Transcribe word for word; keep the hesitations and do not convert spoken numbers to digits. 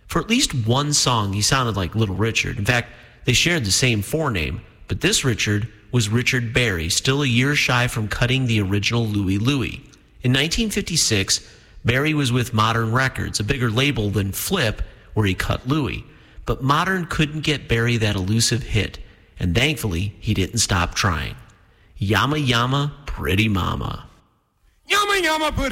For at least one song, he sounded like Little Richard. In fact, they shared the same forename, but this Richard was Richard Berry, still a year shy from cutting the original Louie Louie. In nineteen fifty-six, Berry was with Modern Records, a bigger label than Flip, where he cut Louie. But Modern couldn't get Berry that elusive hit, and thankfully, he didn't stop trying. Yama Yama, Pretty Mama. Yama Yama, Pretty